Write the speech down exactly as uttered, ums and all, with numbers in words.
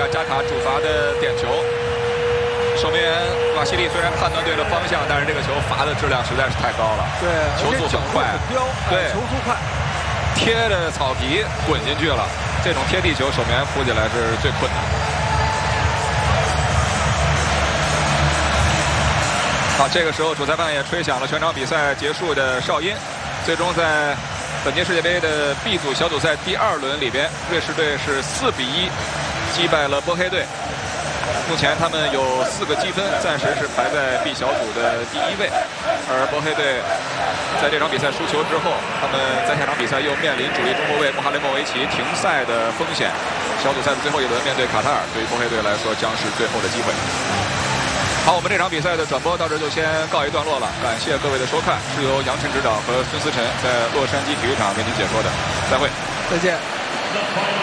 下扎卡主罚的点球。守门员瓦西利虽然判断对了方向，但是这个球罚的质量实在是太高了。 对， 球速很快， 标， 对， 球速快， 贴着草皮滚进去了。这种贴地球，守门员扑起来是最困难的。好，这个时候主裁判也吹响了全场比赛结束的哨音。最终在本届世界杯的 B 组小组赛第二轮里边，瑞士队是四比一击败了波黑队。目前他们有四个积分，暂时是排在 B 小组的第一位。而波黑队在这场比赛输球之后，他们在下场比赛又面临主力中后卫穆哈雷莫维奇停赛的风险。小组赛的最后一轮面对卡塔尔，对于波黑队来说将是最后的机会。好，我们这场比赛的转播到这就先告一段落了，感谢各位的收看，是由杨晨执掌和孙思辰在洛杉矶体育场为您解说的，再会， 再见。